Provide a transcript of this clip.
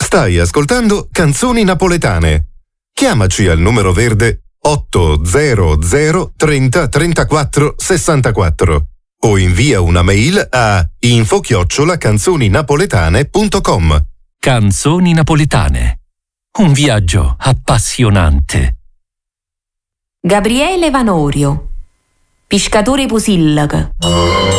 Stai ascoltando Canzoni Napoletane. Chiamaci al numero verde 800 30 34 64 o invia una mail a info@canzoninapoletane.com. Canzoni Napoletane. Un viaggio appassionante. Gabriele Vanorio, pescatore Pusillac.